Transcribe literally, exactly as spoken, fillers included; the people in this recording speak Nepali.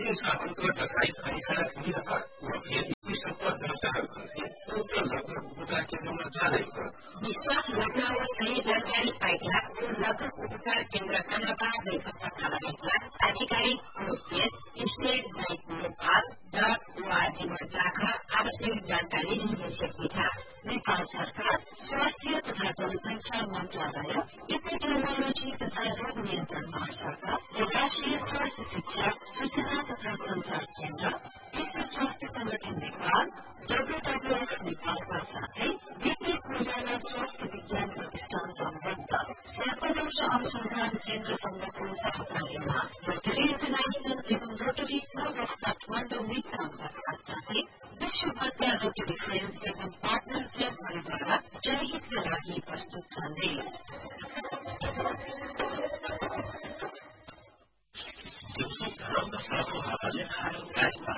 This is happened to site I had Miraka, European Episode Data उपचार केन्द्रमा जाँदैछ विश्वास लग्न सही जानकारी पाइला लगभग उपचार केन्द्र कहाँबाट पत्ता लगाइला आधिकारिक page state bank Nepal dot ओआरजीमा जाकर आवश्यक जानकारी लिन सकिन्छ नेपाल सरकार स्वास्थ्य तथा जनसंख्या मन्त्रालय एपिडेमियोलोजी तथा रोग नियन्त्रण महाशाखा र राष्ट्रिय स्वास्थ्य शिक्षा सूचना तथा संचार केन्द्र विश्व स्वास्थ्य संगठन नेपाल डब्ल्यूडब्ल्यूएफ नेपालका साथै विद्युत मूल्यालय स्वास्थ्य विज्ञान प्रतिष्ठान सम्बद्ध सर्वदंश अनुसन्धान केन्द्रसँगको सहकार्यमा रोटरी इन्टरनेशनल एवं रोटरी क्लब अफ काठमाडौँ मित्राङका साथसाथै विश्वभरका रोटरी फ्रेन्ड्स एवं पार्टनर क्लबहरूद्वारा जनहितका लागि प्रस्तुत सन्देश हाम्रो साथो हावाले